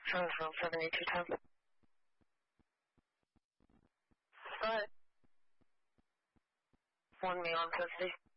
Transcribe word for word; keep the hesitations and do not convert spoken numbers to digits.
Transfer seventy-two ten. What? One me on fifty.